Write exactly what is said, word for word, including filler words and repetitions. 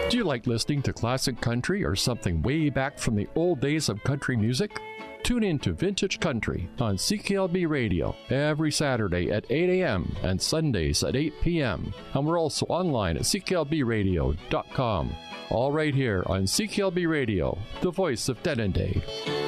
Do you like listening to classic country or something way back from the old days of country music? Tune in to Vintage Country on C K L B Radio every Saturday at eight a.m. and Sundays at eight p.m. And we're also online at c k l b radio dot com. All right here on C K L B Radio, the voice of Denendeh.